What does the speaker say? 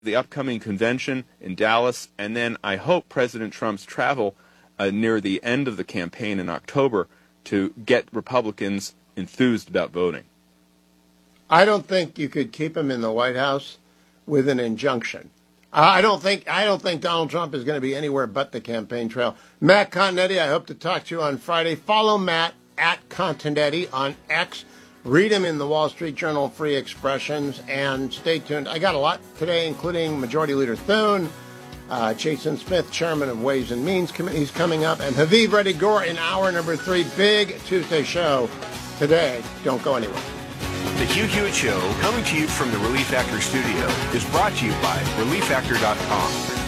the upcoming convention in Dallas, and then I hope President Trump's travel near the end of the campaign in October to get Republicans enthused about voting. I don't think you could keep him in the White House with an injunction. I don't think Donald Trump is going to be anywhere but the campaign trail. Matt Continetti, I hope to talk to you on Friday. Follow Matt at Continetti on X. Read him in the Wall Street Journal, Free Expressions, and stay tuned. I got a lot today, including Majority Leader Thune, Jason Smith, Chairman of Ways and Means Committee, he's coming up, and Haviv Reddy Gore in hour number 3. Big Tuesday show today. Don't go anywhere. The Hugh Hewitt Show, coming to you from the Relief Factor studio, is brought to you by ReliefFactor.com.